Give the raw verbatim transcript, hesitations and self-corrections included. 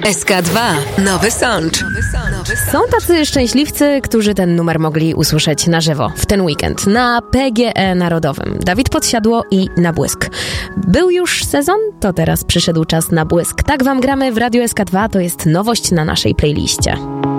S K dwa. Nowy sącz. Są tacy szczęśliwcy, którzy ten numer mogli usłyszeć na żywo w ten weekend na P G E Narodowym. Dawid Podsiadło i Na Błysk. Był już sezon? To teraz przyszedł czas na błysk. Tak wam gramy w Radiu S K dwa, to jest nowość na naszej playliście.